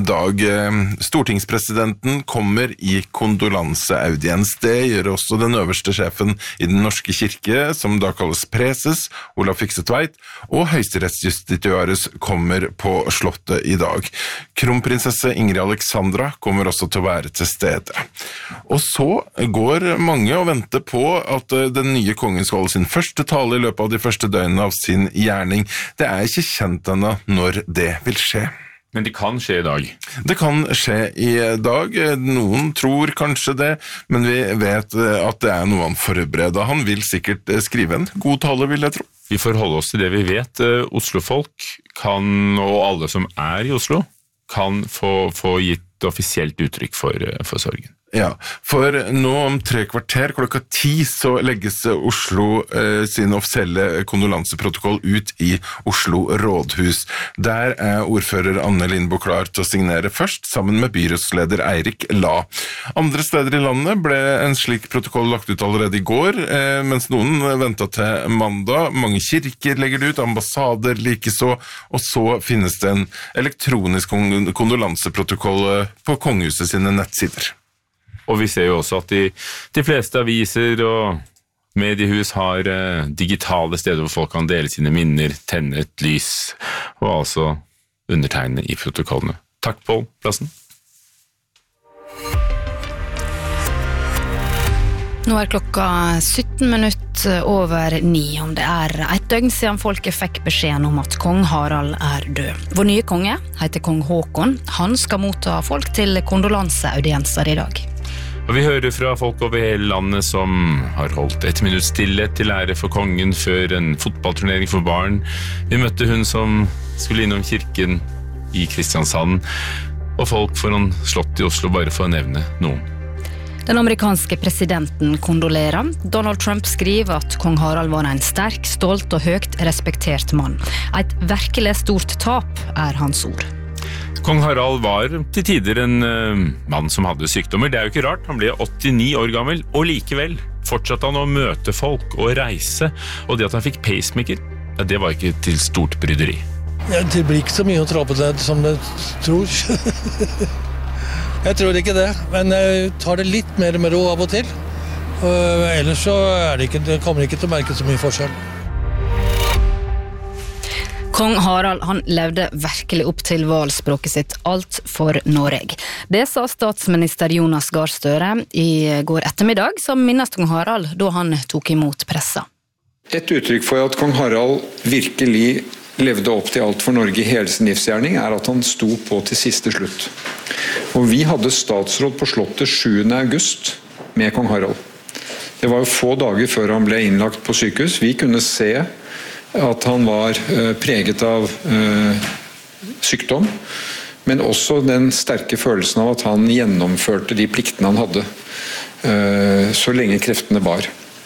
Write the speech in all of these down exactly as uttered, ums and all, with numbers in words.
dag. Stortingspresidenten kommer i kondolanseaudiens. Det gjør også den øverste sjefen i den norske kirke, som da kalles preses, Olav Fykse Tveit, og høyesterettsjustitiarius kommer på slottet i dag. Kronprinsesse Ingrid Alexandra kommer også til å være til stede. Og så går mange og venter på at den nye kongen skal holde sin første tale i løpet av de første døgnene av sin gjerning. Det er ikke kjent ennå når det vil skje. Men det kan skje i dag. Det kan skje i dag. Noen tror kanskje det, men vi vet at det er noe han forbereder. Han vil sikkert skrive en god tale, vil jeg tro. Vi får holde oss til det vi vet. Oslo-folk kan, og alle som er i Oslo, kan få, få gitt offisielt uttrykk for, for sorgen. Ja, for nå om tre kvarter klokka ti så legges Oslo eh, sin offisielle kondolanseprotokoll ut i Oslo rådhus. Der er ordfører Anne Lindboe klar til å signere først, sammen med byrådsleder Eirik La. Andre steder i landet ble en slik protokoll lagt ut allerede i går, eh, mens noen ventet til mandag. Mange kirker legger det ut, ambassader likeså, og så finnes det en elektronisk kondolanseprotokoll på kongehuset sine nettsider. Og vi ser jo også at de, de fleste aviser og mediehus har eh, digitale steder hvor folk kan dele sine minner, tenne et lys, og altså undertegne i protokollene. Takk, Pål Plassen. Nå er klokka sytten minutter over ni, om det er et døgn siden folket fikk beskjeden om at kong Harald er død. Vår nye konge heter kong Håkon. Han skal motta folk til kondolanseaudienser i dag. Og vi hører fra folk over hele landet som har holdt et minutt stillhet til ære for kongen før en fotballturnering for barn. Vi møtte hun som skulle innom kirken i Kristiansand, og folk foran slottet i Oslo, bare for å nevne noen. Den amerikanske presidenten kondolerer. Donald Trump skriver at kong Harald var en sterk, stolt og høyt respektert mann. Et virkelig stort tap er hans ord. Kong Harald var til tider en uh, mann som hadde sykdommer. Det er jo ikke rart, han ble åttini år gammel, og likevel fortsatte han å møte folk og reise. Og det at han fikk pacemaker, ja, det var ikke til stort bryderi. Ja, det blir ikke så mye å tra på det som det tror. Jeg tror ikke det, men jeg tar det litt mer med ro av og til. Og ellers så er det ikke, det kommer ikke til å merke så mye forskjell. Kong Harald han levde virkelig opp til valspråket sitt alt for Norge. Det sa statsminister Jonas Gahr Støre i går ettermiddag, som minnes kong Harald da han tok imot pressa. Et uttrykk for at kong Harald virkelig levde opp til alt for Norge i hele sin livsgjerning, er at han sto på til siste slutt. Og vi hadde statsråd på slottet sjuende august med kong Harald. Det var jo få dager før han ble innlagt på sykehus. Vi kunne se at han var uh, preget av uh, sykdom, men også den sterke følelsen av at han gjennomførte de pliktene han hadde, uh, så lenge kreftene bar.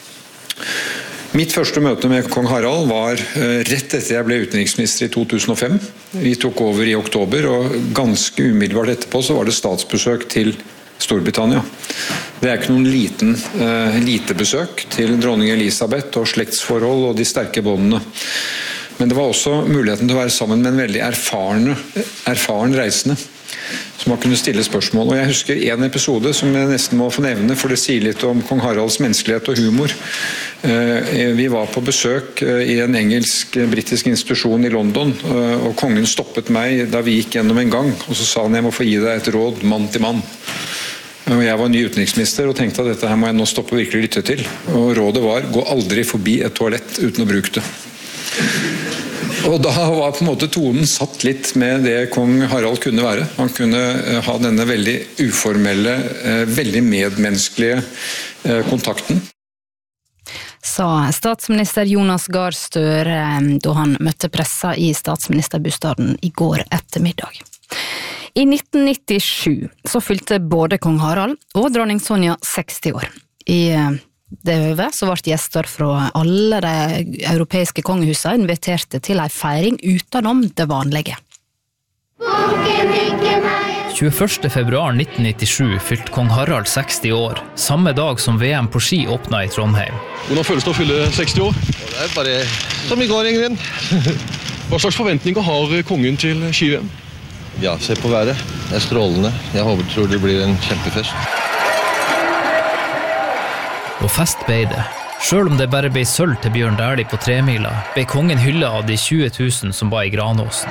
Mitt første møte med kong Harald var uh, rett etter jeg ble utenriksminister i to tusen og fem. Vi tok over i oktober, og ganske umiddelbart etterpå så var det statsbesøk til Storbritannia. Det er ikke noen liten, uh, lite besøk til dronning Elisabeth og slektsforhold og de sterke båndene. Men det var også muligheten til å være sammen med en veldig erfarne, erfaren reisende, som man kunne stille spørsmål. Og jeg husker en episode som jeg nesten må få nevne, for det sier litt om kong Haralds menneskelighet og humor. Uh, vi var på besøk uh, i en engelsk-britisk institusjon i London, uh, og kongen stoppet meg da vi gikk gjennom en gang, og så sa han, jeg må få gi deg et råd, mann til mann. Og jeg var ny utenriksminister og tenkte at dette her må jeg nå stoppe og virkelig lytte til. Og rådet var, gå aldri forbi et toalett uten å bruke det. Og da var på en måte tonen satt litt med det kong Harald kunne være. Han kunne ha denne veldig uformelle, veldig medmenneskelige kontakten. Sa statsminister Jonas Gahr Støre da han møtte pressa i statsministerbostaden i går ettermiddag. I nitten nittisju så fylte både kong Harald og dronning Sonja seksti år. I det høvet så ble gjester fra alle de europeiske kongehusene inviterte til en feiring utenom det vanlige. tjueførste februar nitten nittisju fylte kong Harald seksti år, samme dag som V M på ski åpnet i Trondheim. Hvordan føles det å fylle seksti år? Det er bare som i går, Ingrid. Hva slags forventninger har kongen til ski-V M? Ja, se på været. Det er strålende. Jeg håper, tror det blir en kjempefest. Og fest ble det. Selv om det bare ble sølv til Bjørn Dæhlie på tremila, ble kongen hyllet av de tjue tusen som var i Granåsen.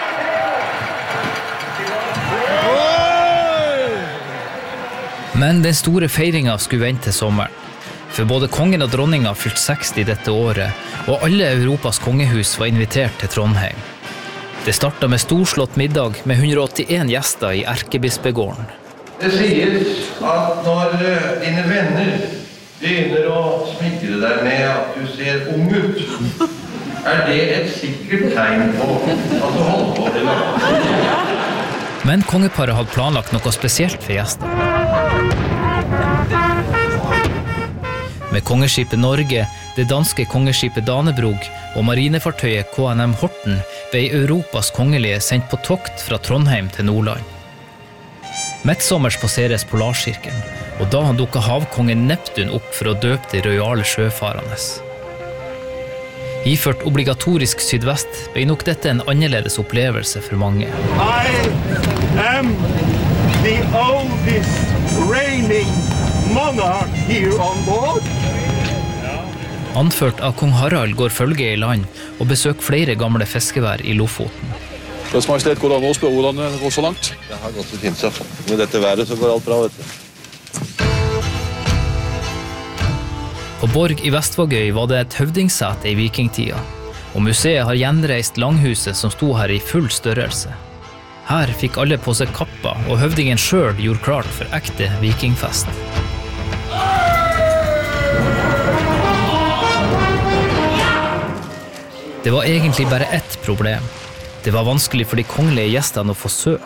Men den store feiringen skulle vente til sommeren. For både kongen og dronninga fylte seksti dette året, og alle Europas kongehus var invitert til Trondheim. Det startet med storslått middag med hundre og åttien gjester i Erkebispegården. Det sies at når dine venner begynner å smikre deg med at du ser ung ut, er det et sikkert tegn på at du holder på det langt. Men kongeparet hadde planlagt noe spesielt for gjestene. Med kongeskipet Norge, det danske kongeskipet Danebrog og marinefartøyet K N M Horten ble Europas kongelige sendt på tokt fra Trondheim til Nordland. Midtsommers passeres Polarsirkelen, og da dukket havkongen Neptun opp for å døpe de rojale sjøfarende. Iført obligatorisk sydvest ble nok dette en annerledes opplevelse for mange. I am the oldest reigning monarch here on board. Anført av kong Harald går følge i land og besøker flere gamle fiskevær i Lofoten. Deres Majestet, går det an å spørre hvordan det går så langt? Det har gått så fint, så. Med dette været så går alt bra, vet du. På Borg i Vestvågøy var det et høvdingsete i vikingtida, og museet har gjenreist langhuset som sto her i full størrelse. Her fikk alle på seg kappa, og høvdingen selv gjorde klart for ekte vikingfest. Det var egentlig bare ett problem. Det var vanskelig for de kongelige gjestene å få søv.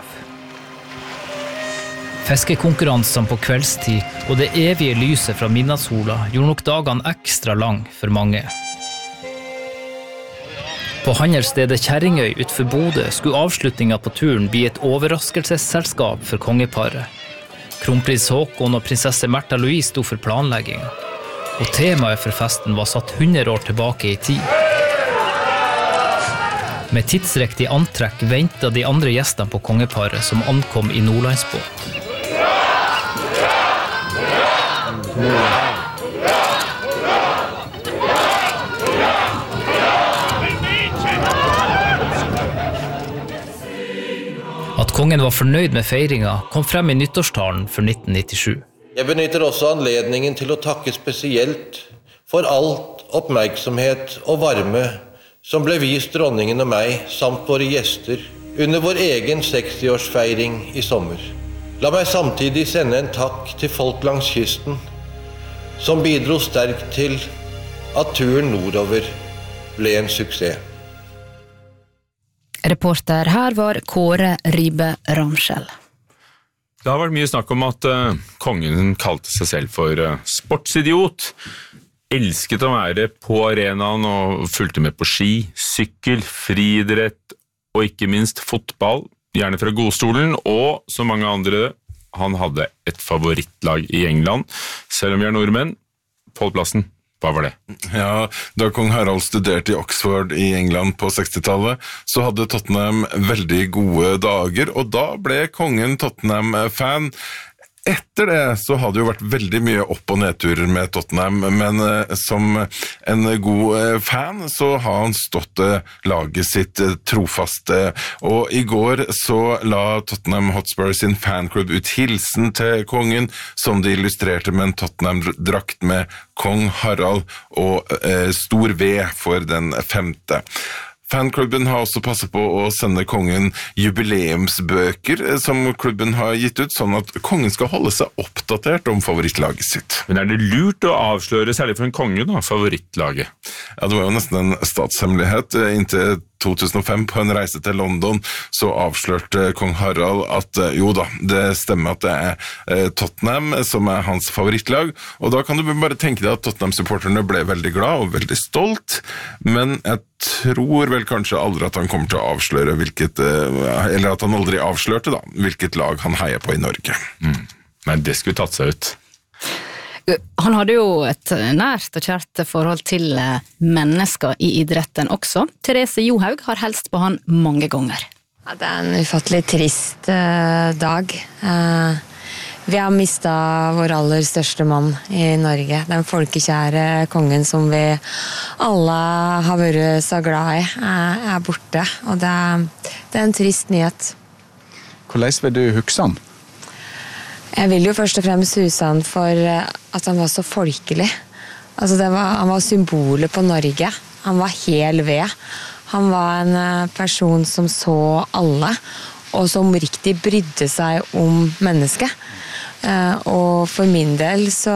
Fiskekonkurransene på kveldstid og det evige lyset fra midnattssola gjorde nok dagene ekstra lang for mange. På handelsstedet Kjerringøy utenfor Bodø skulle avslutningen på turen bli et overraskelsesselskap for kongeparet. Kronprins Håkon og prinsesse Märtha Louise sto for planleggingen, og temaet for festen var satt hundre år tilbake i tid. Med tidsriktig antrekk ventet de andre gjestene på kongeparet som ankom i Nordlandsbåt. At kongen var fornøyd med feiringen kom frem i nyttårstalen for nitten nittisju. Jeg benytter også anledningen til å takke spesielt for alt oppmerksomhet og varme som ble vist dronningen og meg, samt våre gjester, under vår egen sekstiårsfeiring i sommer. La meg samtidig sende en takk til folk langs kysten, som bidro sterkt til at turen nordover ble en suksess. Reporter her var Kåre Ribe Ramskjell. Det har vært mye snakk om at uh, kongen kalte seg selv for uh, sportsidiot, elsket å være på arenaen og fulgte med på ski, sykkel, friidrett og ikke minst fotball, gjerne fra godstolen, og som mange andre, han hadde et favorittlag i England, selv om vi er nordmenn. Pålplassen, hva var det? Ja, da kong Harald studerte i Oxford i England på sekstitallet, så hadde Tottenham veldig gode dager, og da ble kongen Tottenham-fan. Etter det så hadde det jo vært veldig mye opp- og nedturer med Tottenham, men eh, som en god eh, fan så har han stått eh, laget sitt eh, trofaste, og i går så la Tottenham Hotspur sin fanklubb ut hilsen til kongen, som de illustrerte med en Tottenham-drakt med kong Harald og eh, stor V for den femte. Fanklubben har også passet på å sende kongen jubileumsbøker som klubben har gitt ut, sånn at kongen skal holde seg oppdatert om favorittlaget sitt. Men er det lurt å avsløre, særlig for en konge, da, favorittlaget? Ja, det var jo nesten en statshemmelighet. Inntil to tusen og fem på en reise til London så avslørte kong Harald at jo da, det stemmer at det er Tottenham som er hans favorittlag, og da kan du bare tenke deg at Tottenham-supporterne ble veldig glad og veldig stolt, men jeg tror vel kanskje aldri at han kommer til å avsløre hvilket, eller at han aldri avslørte da, hvilket lag han heier på i Norge. Mm. Men det skulle tatt seg ut. Han hadde jo et nært og kjært forhold til mennesker i idretten også. Therese Johaug har helst på han mange ganger. Ja, det er en ufattelig trist uh, dag. Uh, vi har mistet vår aller største mann i Norge. Den folkekjære kongen som vi alle har vært så glad i, uh, er borte. Og det er, det er en trist nyhet. Hvordan vil du huske han? Jeg vil jo først og fremst huske han for at han var så folkelig. Altså det var, han var symbolet på Norge. Han var hel ved. Han var en person som så alle, og som riktig brydde seg om mennesket. Og for min del så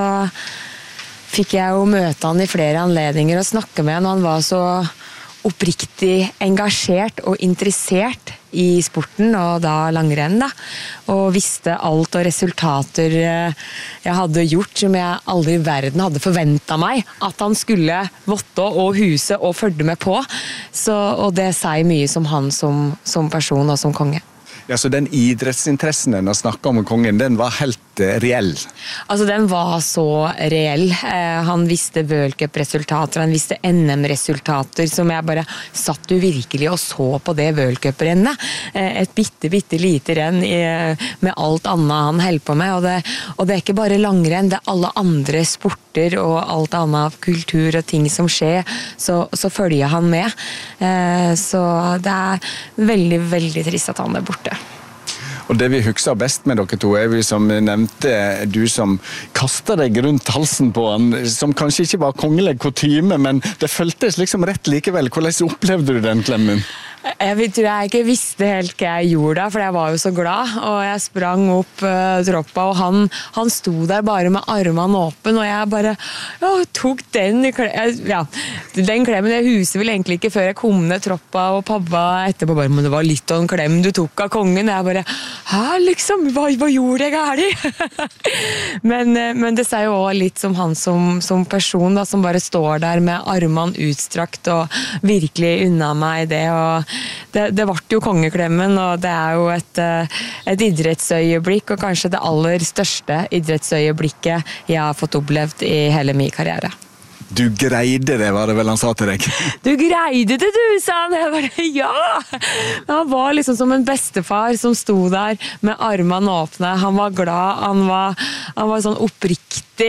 fikk jeg jo møte han i flere anledninger og snakke med han, og han var så oppriktig engasjert og interessert i sporten, og da langrenn da, og visste alt og resultater jeg hadde gjort som jeg aldri i verden hadde forventet meg at han skulle votte og huse og følge med på, så, og det sier mye som han som, som person og som konge. Ja, så den idrettsinteressen den har snakket om kongen, den var helt uh, reell? Altså, den var så reell. Eh, han visste World Cup-resultater, han visste N M-resultater, som jeg bare satt jo virkelig og så på det World Cup-rennet. Eh, et bitte, bitte lite renn i, med alt annet han held på med, og det, og det er ikke bare langrenn, det er alle andre sporter og alt annet kultur og ting som skjer, så, så følger han med. Eh, så det er veldig, veldig trist at han er borte. Og det vi husker best med dere to er vi som nevnte, du som kastet deg rundt halsen på han, som kanskje ikke var kongelig kutyme, men det føltes liksom rett likevel. Hvordan opplevde du den klemmen? Jeg tror jeg ikke visste helt hva jeg gjorde da, for jeg var jo så glad, og jeg sprang opp uh, troppa, og han, han sto der bare med armene åpen, og jeg bare ja, tok den i klemmen. Ja, den klemmen, jeg huset vel egentlig ikke før jeg kom ned troppa, og pappa etterpå bare, men det var litt av en klem du tok av kongen. Jeg bare, hæ, liksom, hva, hva gjorde jeg gærlig? men, men det sier jo også litt som han som, som person, da, som bare står der med armene utstrakt, og virkelig unna meg det, og Det, det ble jo kongeklemmen, og det er jo et, et idrettsøyeblikk, og kanskje det aller største idrettsøyeblikket jeg har fått opplevd i hele min karriere. Du greide det, var det vel han sa til deg? Du greide det, du, sa han. Jeg bare, ja! Han var liksom som en bestefar som sto der med armene åpne. Han var glad, han var, han var sånn oppriktig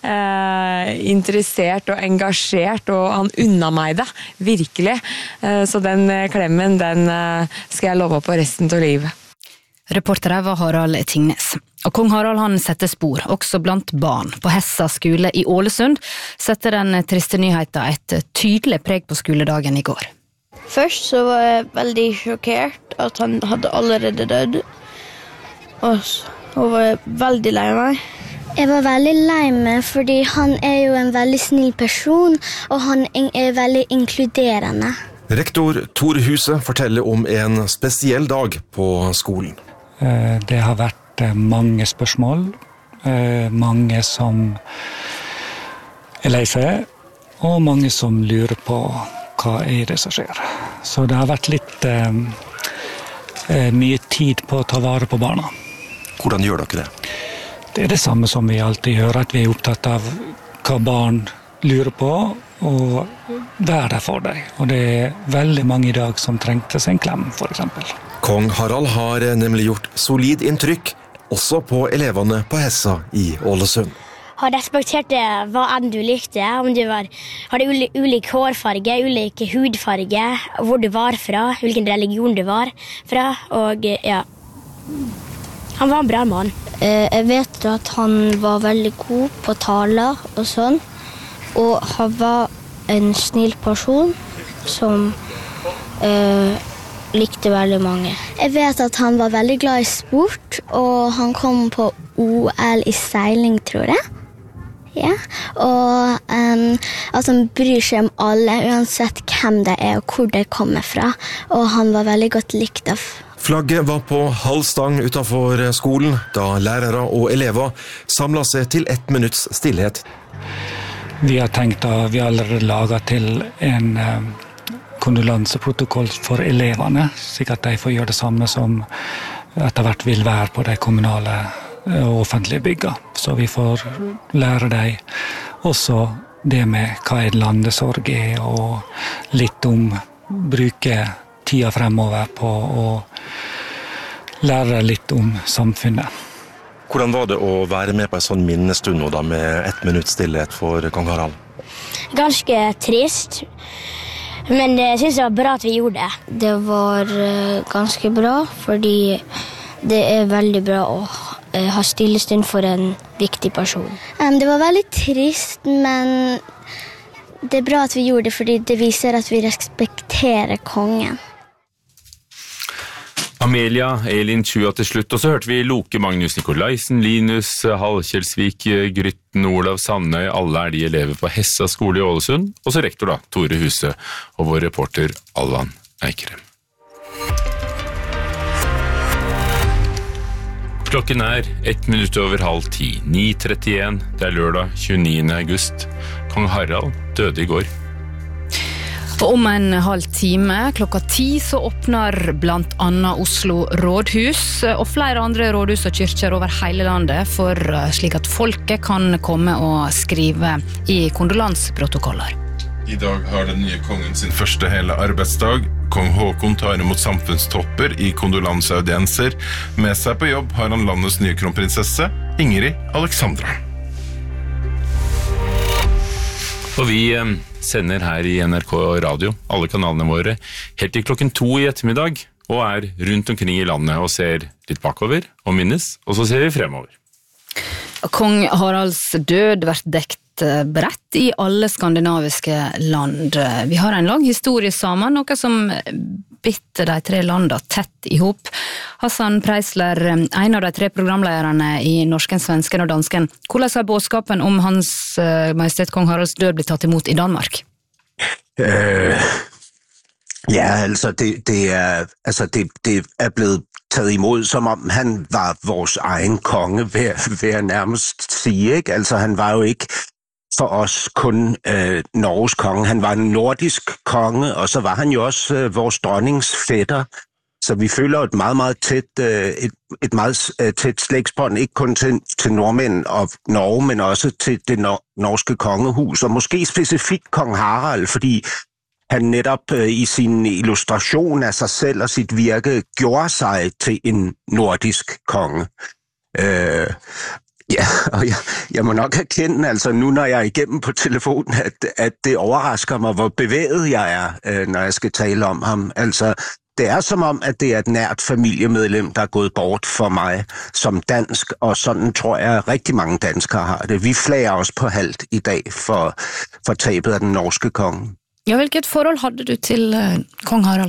eh, interessert og engasjert, og han unna meg det, virkelig. Eh, så den klemmen, den eh, skal jeg love på resten av livet. Reporter var Harald Tingnes. Og kong Harald han setter spor, også blant barn. På Hessa skole i Ålesund setter den triste nyheten et tydelig preg på skoledagen i går. Først så var jeg veldig sjokkert at han hadde allerede dødd. Og så var jeg veldig lei meg. Jeg var veldig lei meg, fordi han er jo en veldig snill person, og han er veldig inkluderende. Rektor Tor Huse forteller om en spesiell dag på skolen. Det har vært mange spørsmål, mange som er lei seg, og mange som lurer på hva er det som skjer. Så det har vært litt eh, mye tid på å ta vare på barna. Hvordan gjør dere det? Det er det samme som vi alltid gjør, at vi er opptatt av hva barn lurer på, og være der for deg. Og det er veldig mange i dag som trengte seg en klem, for eksempel. Kong Harald har nemlig gjort solid inntrykk, også på elevene på Hessa i Ålesund. Har respektert hva enn du likte, om du var, hadde ulik, ulik hårfarge, ulik hudfarge, hvor du var fra, hvilken religion du var fra, og ja, han var en bra mann. Jeg vet at han var veldig god på taler og sånn, og han var en snill person som eh, likte veldig mange. Jeg vet at han var veldig glad i sport, og han kom på O L i seiling, tror jeg. Ja, og um, at han bryr seg om alle, uansett hvem det er og hvor det kommer fra, og han var veldig godt likt av. Flagget var på halv stang utenfor skolen, da lærere og elever samlet seg til ett minutts stillhet. Vi har tenkt at vi allerede laget til en um, kondolanseprotokoll for elevene, slik at de får gjøre det samme som etter hvert vil være på de kommunale og offentlige bygger. Så vi får lære dem også det med hva en landesorg er, og litt om bruke tida fremover på å lære litt om samfunnet. Hvordan var det å være med på en sånn minnestund nå da, med ett minutt stillhet for kong Harald? Ganske trist, men jeg synes det var bra at vi gjorde det. Det var ganske bra, fordi det er veldig bra å ha stillestund for en viktig person. Um, det var veldig trist, men det er bra at vi gjorde det, fordi det viser at vi respekterer kongen. Amelia, Elin Tjua til slutt, og så hørte vi Loke, Magnus Nikolaisen, Linus, Halkjelsvik, Grytten, Olav Sandøy, alle er de elever på Hessa skole i Ålesund, og så rektor da, Tore Huse, og vår reporter Alvan Eikrem. Klokken er ett minutt over halv ti, ni trettien, det er lørdag tjueniende august. Kong Harald døde i går. Og om en halv time, klokka ti, så åpner blant annet Oslo rådhus og flere andre rådhus og kyrkjer over hele landet, for slik at folket kan komme og skrive i kondolanseprotokoller. I dag har den nye kongen sin første hele arbeidsdag. Kong Håkon tar imot samfunnstopper i kondolanseaudienser. Med seg på jobb har han landets nye kronprinsesse, Ingrid Alexandra. Og vi sender her i N R K Radio, alle kanalene våre, helt til klokken to i ettermiddag, og er rundt omkring i landet og ser litt bakover og minnes, og så ser vi fremover. Kong Haralds død vært dekt bredt i alle skandinaviske land. Vi har en lang historie sammen, noe som bitter de tre landa tett ihop. Hassan Preisler, en av de tre programlederne i norsken, svensken og dansken. Hvordan har bådskapen om hans majestet kong Haralds død blitt tatt imot i Danmark? Uh, ja, altså det, det, er, altså det, det er blevet taget imod, som om han var vores egen konge, vil, vil jeg nærmest sige, ikke? Altså han var jo ikke for os kun øh, Norges konge. Han var en nordisk konge, og så var han jo også øh, vores dronnings fætter. Så vi føler et meget, meget tæt, øh, et, et meget øh, tæt slægtsbånd, ikke kun til, til nordmænd og Norge, men også til det nor- norske kongehus, og måske specifikt kong Harald, fordi han netop øh, i sin illustration af sig selv og sit virke gjorde sig til en nordisk konge. Øh, Ja, og jeg, jeg må nok erkende, altså nu når jeg er igennem på telefonen, at, at det overrasker mig, hvor bevæget jeg er, øh, når jeg skal tale om ham. Altså, det er som om, at det er et nært familiemedlem, der er gået bort for mig som dansk, og sådan tror jeg, rigtig mange danskere har det. Vi flager også på halvt i dag for, for tabet af den norske konge. Ja, hvilket forhold hadde du til uh, kong Harald?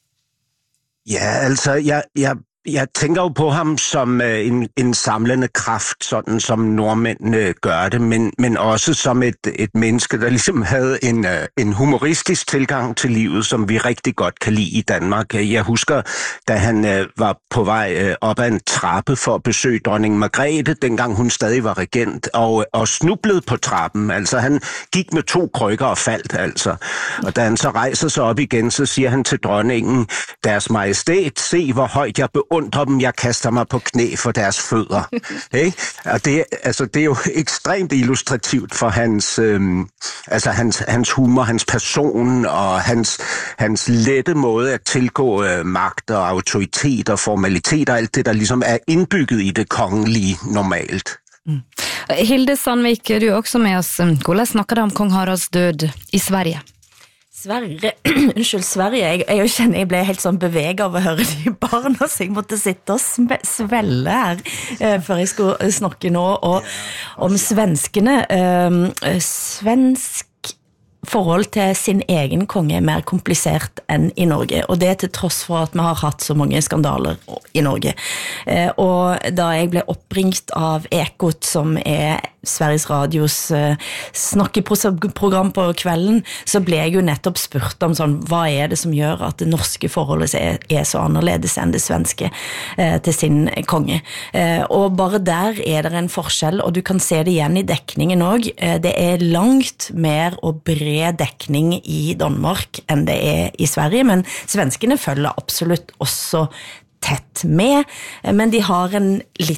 Ja, altså, jeg... jeg Jeg tænker jo på ham som øh, en, en samlende kraft, sådan som nordmændene gør det, men, men også som et, et menneske, der ligesom havde en, øh, en humoristisk tilgang til livet, som vi rigtig godt kan lide i Danmark. Jeg husker, da han øh, var på vej øh, op ad en trappe for at besøge dronning Margrethe, dengang hun stadig var regent, og, og snublede på trappen. Altså han gik med to krykker og faldt, altså. Og da han så rejser sig op igen, så siger han til dronningen, deres majestæt, se hvor højt jeg beundrer dem, jeg kaster mig på knæ for deres fødder. Hey? Og det, altså, det er jo ekstremt illustrativt for hans, øhm, altså hans, hans humor, hans person og hans, hans lette måde at tilgå øh, magt og autoritet og formalitet og alt det, der ligesom er indbygget i det kongelige normalt. Mm. Hilde Sandvik, du er også med os. Hvordan snakker du om kong Haralds død i Sverige? Sverige, unnskyld, Sverige, jeg, jeg kjenner jeg ble helt sånn beveget av å høre de barna, så jeg måtte sitte og svelle her eh, før jeg skulle snakke nå og, om svenskene. Eh, svensk forhold til sin egen konge er mer komplisert enn i Norge, og det er til tross for at vi har hatt så mange skandaler i Norge. Eh, og da jeg ble oppringt av Ekot, som er Sveriges Radios uh, snakkeprogram på kvelden, så ble jeg jo nettopp spurt om sånn, hva er det som gjør at det norske forholdet er, er så annerledes enn det svenske uh, til sin konge. Uh, og bare der er det en forskjell, og du kan se det igjen i dekningen også. Uh, det er langt mer og bred dekning i Danmark enn det er i Sverige, men svenskene følger absolutt også tett med, uh, men de har en litt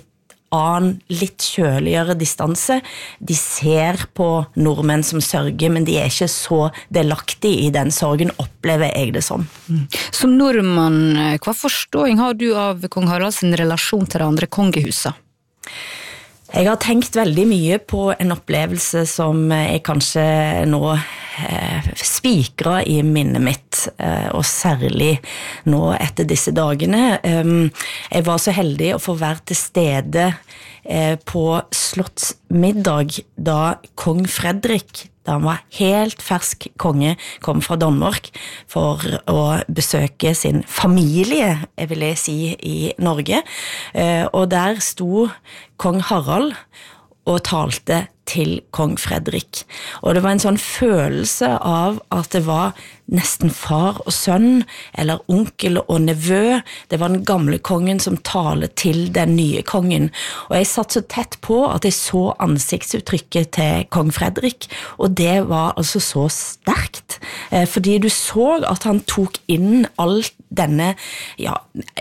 annen, litt kjøligere distanse. De ser på nordmenn som sørger, men de er ikke så delaktige i den sorgen, opplever jeg det som. Som nordmann, hva forståing har du av kong Harald sin relasjon til det andre kongehuset? Jeg har tenkt veldig mye på en opplevelse som jeg kanskje nå eh, spikrer i minnet mitt, eh, og særlig nå etter disse dagene. Um, jeg var så heldig å få være til stede eh, på slottsmiddag da kong Fredrik, da han var helt fersk konge, kom fra Danmark for å besøke sin familie, jeg vil si, i Norge. Eh, og der sto kong Harald og talte til kong Fredrik. Og det var en sånn følelse av at det var nesten far og sønn, eller onkel og nevø. Det var den gamle kongen som taler til den nye kongen. Og jeg satt så tett på at jeg så ansiktsuttrykket til kong Fredrik, og det var altså så sterkt. Fordi du så at han tok inn alt denne ja,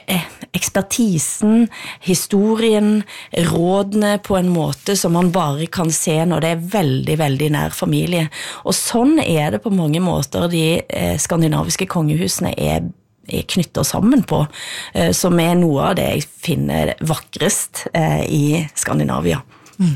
ekspertisen, historien, rådene på en måte som man bare kan se når det er veldig, veldig nær familie. Og sånn er det på mange måter de eh, skandinaviske kongehusene er, er knyttet sammen på, eh, som er noe av det jeg finner vakrest eh, i Skandinavia. Mm.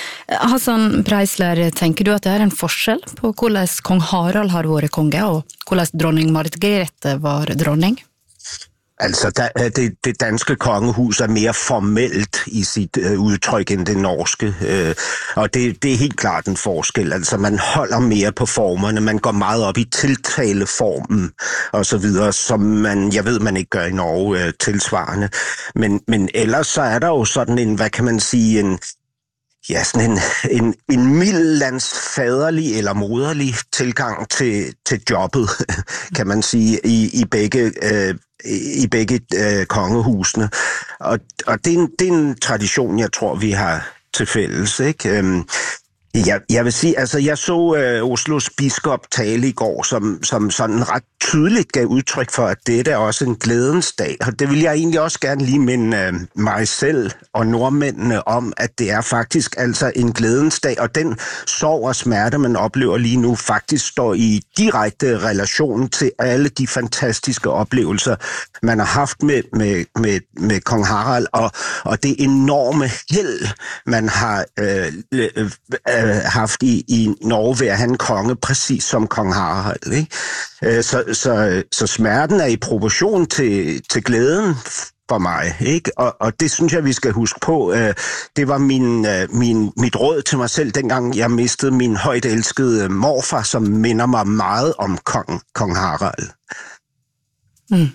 Hassan Preisler, tenker du at det er en forskjell på hvordan kong Harald har vært konge, og hvordan dronning Margrethe var dronning? Altså, der, det, det danske kongehus er mere formelt i sit øh, udtryk end det norske, øh, og det, det er helt klart en forskel. Altså, man holder mere på formerne, man går meget op i tiltaleformen og så videre, som man, jeg ved, man ikke gør i Norge øh, tilsvarende. Men, men ellers så er der jo sådan en, hvad kan man sige, en Ja, sådan en, en, en middellandsfaderlig eller moderlig tilgang til, til jobbet, kan man sige, i, i begge, øh, i begge øh, kongehusene. Og, og det, er en, det er en tradition, jeg tror, vi har til fælles, ikke? Øhm, Jeg, jeg vil sige, altså jeg så øh, Oslos biskop tale i går, som, som sådan ret tydeligt gav udtryk for, at dette er også en glædens dag. Og det vil jeg egentlig også gerne lige minde øh, mig selv og nordmændene om, at det er faktisk altså en glædens dag. Og den sorg og smerte, man oplever lige nu, faktisk står i direkte relation til alle de fantastiske oplevelser, man har haft med, med, med, med kong Harald. Og, og det enorme held, man har øh, øh, haft i, i Norge ved at have en konge, præcis som kong Harald. Ikke? Så, så, så smerten er i proportion til, til glæden for mig, ikke? Og, og det synes jeg, vi skal huske på. Det var min, min, mit råd til mig selv, dengang jeg mistede min højt elskede morfar, som minder mig meget om kong, kong Harald. Mm.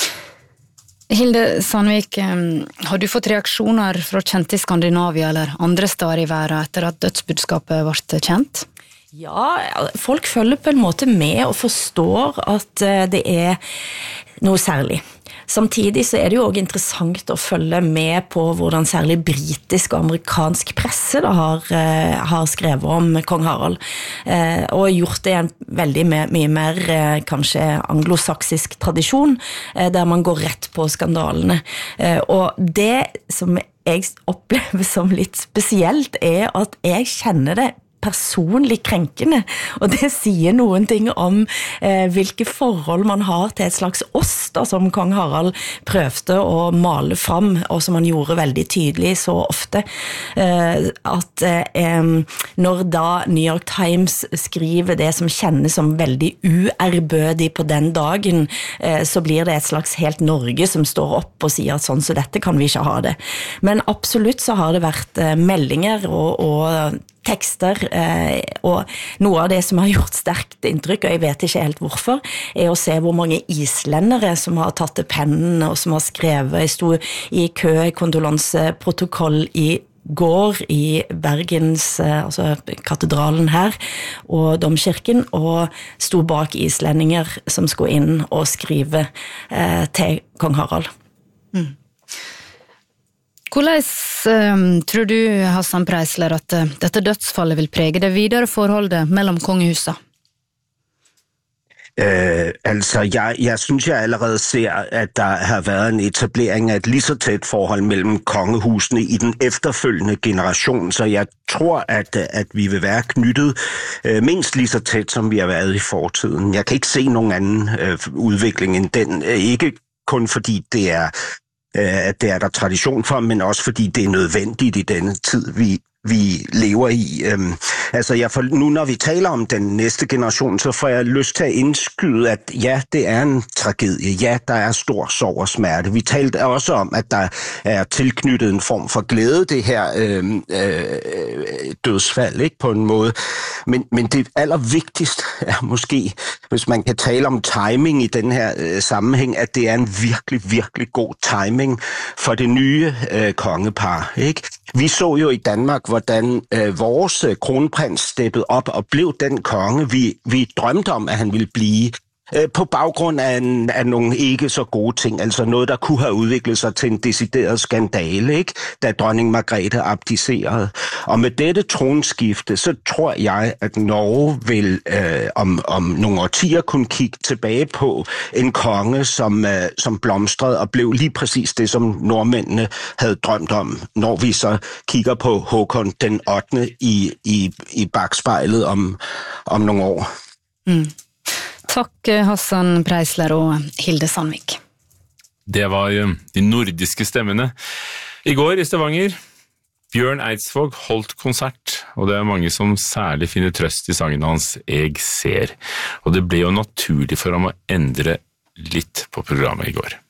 Hilde Sandvik, har du fått reaksjoner fra kjente i Skandinavia eller andre steder i verden etter at dødsbudskapet ble kjent? Ja, folk følger på en måte med og forstår at det er noe særlig. Samtidig så er det jo også interessant å følge med på hvordan særlig britisk og amerikansk presse da har, eh, har skrevet om kong Harald, eh, og gjort det i en veldig mye mer eh, kanskje anglosaksisk tradisjon, eh, der man går rett på skandalene. Eh, og det som jeg opplever som litt spesielt er at jeg kjenner det personlig krenkende, og det sier noen ting om eh, hvilke forhold man har til et slags oss da, som kong Harald prøvde å male fram, og som han gjorde veldig tydelig så ofte, eh, at eh, når da New York Times skriver det som kjennes som veldig uærbødig på den dagen, eh, så blir det et slags helt Norge som står opp og sier at sånn, så dette kan vi ikke ha det. Men absolutt så har det vært eh, meldinger og, og tekster, eh, og noe av det som har gjort sterkt inntrykk, og jeg vet ikke helt hvorfor, er å se hvor mange islendere som har tatt til pennen og som har skrevet. Jeg sto i kø i kondolanseprotokoll i går i Bergens, altså katedralen her, og domkirken, og sto bak islendinger som skulle inn og skrive eh, til kong Harald. Mm. Hvordan um, tror du, Hassan Preisler, at uh, dette dødsfallet vil prege det videre forholdet mellom kongehusene? Øh, altså, jeg, jeg synes, jeg allerede ser, at der har været en etablering af et lige så tæt forhold mellem kongehusene i den efterfølgende generation, så jeg tror, at, at vi vil være knyttet øh, mindst lige så tæt, som vi har været i fortiden. Jeg kan ikke se nogen anden øh, udvikling end den. Ikke kun fordi det er, øh, at det er der tradition for, men også fordi det er nødvendigt i denne tid, vi vi lever i. Øhm, altså, jeg får, nu når vi taler om den næste generation, så får jeg lyst til at indskyde, at ja, det er en tragedie. Ja, der er stor sorg og smerte. Vi talte også om, at der er tilknyttet en form for glæde, det her øh, øh, dødsfald, ikke, på en måde. Men, men det allervigtigste er måske, hvis man kan tale om timing i den her øh, sammenhæng, at det er en virkelig, virkelig god timing for det nye øh, kongepar, ikke? Vi så jo i Danmark, hvordan øh, vores øh, kronprins steppede op og blev den konge, vi, vi drømte om, at han ville blive, øh, på baggrund af, en, af nogle ikke så gode ting, altså noget, der kunne have udviklet sig til en decideret skandale, ikke? Da dronning Margrethe abdicerede. Og med dette tronskifte, så tror jeg, at Norge vil øh, om, om nogle årtier kunne kigge tilbage på en konge, som, øh, som blomstrede og blev lige præcis det, som nordmændene havde drømt om, når vi så kigger på Håkon den ottende i, i, i bakspejlet om, om nogle år. Mm. Takk Hassan Preisler og Hilde Sandvik. Det var de nordiske stemmene. I går i Stavanger, Bjørn Eidsvåg holdt konsert, og det er mange som særlig finner trøst i sangen hans «Jeg ser». Og det ble jo naturlig for ham å endre litt på programmet i går.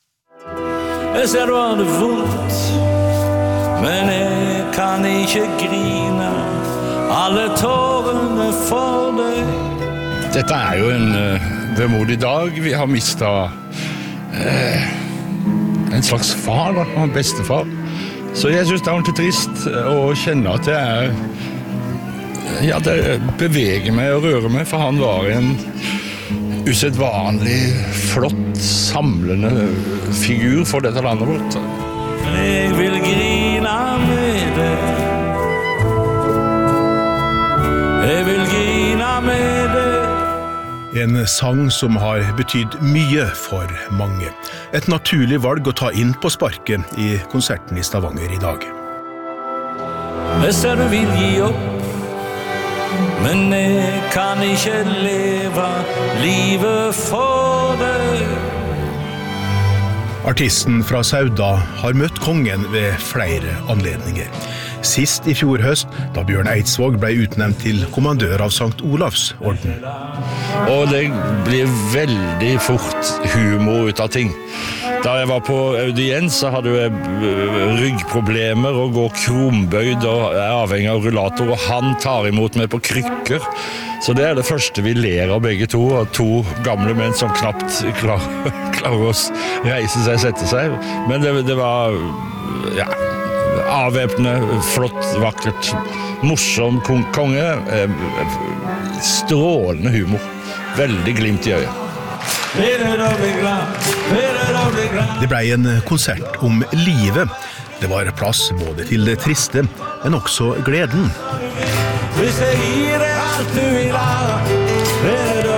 Jeg ser du har det vondt, men jeg kan ikke grine, alle tårene for deg. Dette er jo en uh, vemodig dag. Vi har mistet uh, en slags far, da, en bestefar. Så jeg synes det er ordentlig trist å kjenne at det er, ja, det beveger meg og rører meg, for han var en usedvanlig flott, samlende figur for dette landet vårt. Jeg vil grine med deg. Jeg vil grine med deg. En sang som har betydd mye for mange. Et naturlig valg å ta inn på sparket i konserten i Stavanger i dag. Jeg ser du vil gi opp, men jeg kan ikke leve livet for deg. Artisten fra Sauda har møtt kongen ved flere anledninger. Sist i fjor høst, da Bjørn Eidsvåg ble utnevnt til kommandør av Sankt Olavs orden. Og det blir veldig fort humor ut av ting. Da jeg var på audiens, så hadde jeg ryggproblemer og går krumbøyd og er avhengig av rullator, og han tar imot meg på krykker. Så det er det første vi ler av begge to, og to gamle menn som knapt klarer, klarer å reise seg og sette seg. Men det, det var, ja, avvæpnende, flott, vakkert, morsom konge, strålende humor, veldig glimt i øyet. Det ble en konsert om livet. Det var plass både til det triste, men også gleden. Hvis jeg gir deg alt du vil ha, er det